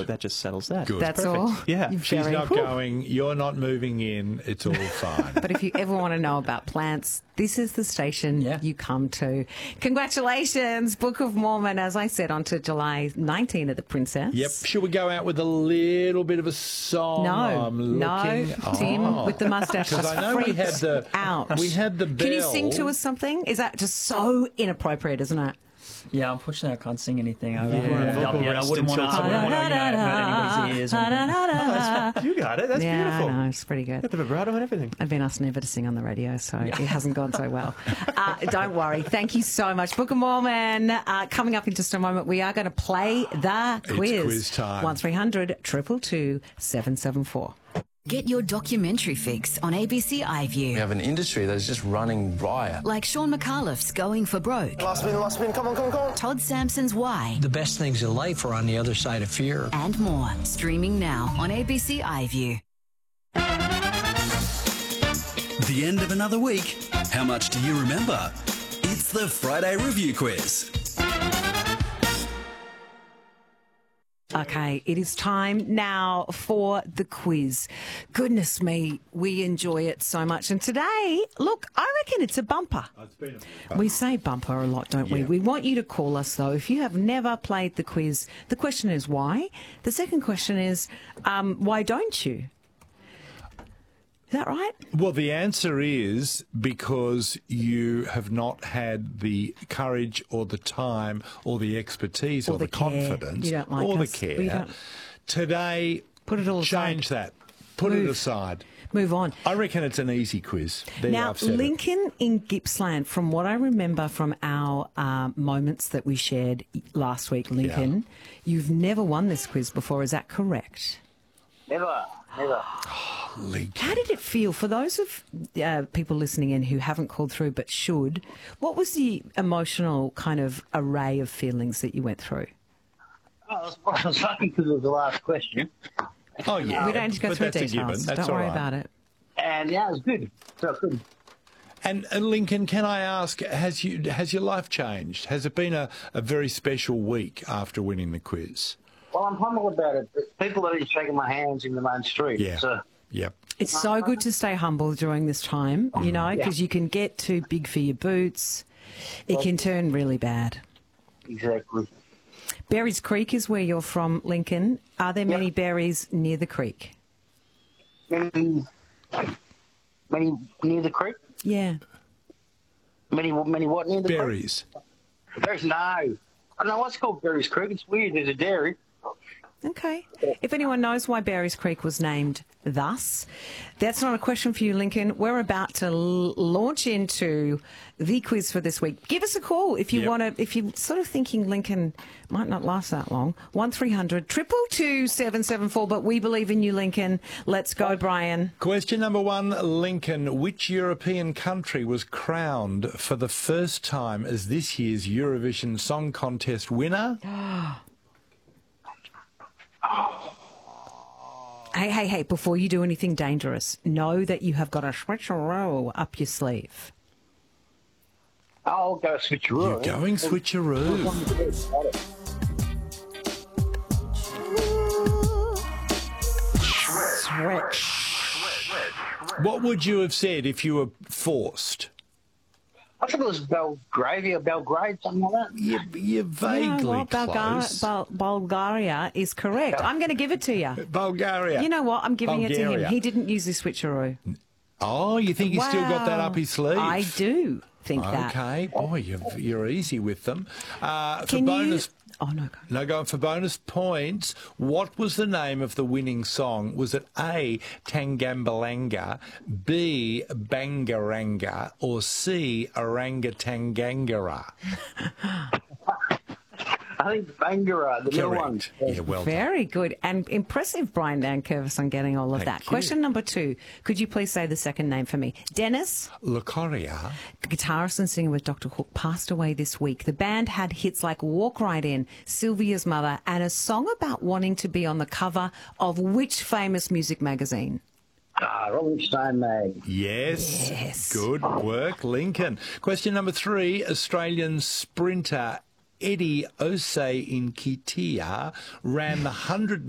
that just settles that. Good. That's Perfect. all. Yeah. You're She's very- not going, you're not moving in, it's all fine. But if you ever want to know about plants, this is the station you come to. Congratulations, Book of Mormon, as I said, on to July 19 at the Princess. Yep. Should we go out with a little bit of a song? Tim with the mustache. Because I know we had the out. We had the bell. Can you sing to us something? Is that just so inappropriate, isn't it? Yeah, unfortunately, I can't sing anything. I vocal wouldn't want to hurt anybody's ears. You got it. That's yeah, beautiful. I know, it's pretty good. Got the vibrato and everything. I've been asked never to sing on the radio, so it hasn't gone so well. Don't worry. Thank you so much. Book of Mormon, coming up in just a moment, we are going to play the quiz. It's quiz time. 1300 222 774. Get your documentary fix on ABC iView. We have an industry that is just running riot. Like Sean McAuliffe's Going for Broke. Last spin, come on. Todd Sampson's Why. The best things in life are on the other side of fear. And more. Streaming now on ABC iView. The end of another week. How much do you remember? It's the Friday Review Quiz. Okay, it is time now for the quiz. Goodness me, we enjoy it so much. And today, look, I reckon it's a bumper. We say bumper a lot, don't we? Yeah. We want you to call us, though. If you have never played the quiz, the question is why? The second question is, why don't you? Is that right? Well, the answer is because you have not had the courage or the time or the expertise or the care. confidence You don't like or us. the We care. don't- Today, Put it all aside. change that. Put it aside. Move on. I reckon it's an easy quiz. There, Now, I've said it. Lincoln in Gippsland, from what I remember from our moments that we shared last week, Lincoln, you've never won this quiz before. Is that correct? Never. Lincoln. How did it feel for those of people listening in who haven't called through but should? What was the emotional kind of array of feelings that you went through? I was lucky because it was the last question. Oh, yeah. We don't need to go but through that's a details. given. That's Don't worry all right. about it. And yeah, it was good. Felt good. And Lincoln, can I ask, has your life changed? Has it been a very special week after winning the quiz? Well, I'm humble about it. People are shaking my hands in the main street. Yeah. So, Yep. It's so good to stay humble during this time, you know, because you can get too big for your boots. It can turn really bad. exactly. Berries Creek is where you're from, Lincoln. Are there many berries near the creek? Many near the creek? Yeah. Many what near the Berries. creek? Berries? No. I don't know what's called Berries Creek. It's weird. There's a dairy. Okay. If anyone knows why Berries Creek was named thus, that's not a question for you, Lincoln. We're about to launch into the quiz for this week. Give us a call if you want to, if you're sort of thinking Lincoln might not last that long. 1300 222 774, but we believe in you, Lincoln. Let's go, Brian. Question number 1, Lincoln. Which European country was crowned for the first time as this year's Eurovision Song Contest winner? Hey, before you do anything dangerous, know that you have got a switcheroo up your sleeve. I'll go switcheroo. You're going switcheroo. What would you have said if you were forced? I think it was Belgravia, Belgrade, something like that. You're vaguely close. Bulgaria is correct. I'm going to give it to you. Bulgaria. You know what? I'm giving it to him. Bulgaria. He didn't use his switcheroo. Oh, you think he's still got that up his sleeve? I do think that. Okay. Boy, you're easy with them. For Can bonus... you... Oh, no. No, going for bonus points. What was the name of the winning song? Was it A, Tangambalanga, B, Bangaranga, or C, Orangatangangara? I think Bangara, the middle one. Correct. Yeah, well done. Very good. And impressive, Brian Dankervis, on getting all of Thank that. you. Question number 2. Could you please say the second name for me? Dennis, Locoria. the guitarist and singer with Dr. Hook, passed away this week. The band had hits like Walk Right In, Sylvia's Mother, and a song about wanting to be on the cover of which famous music magazine? Rolling Stone Mag. Yes. Yes. Good work, Lincoln. Question number 3. Australian sprinter Eddie Osei in Kitia ran the 100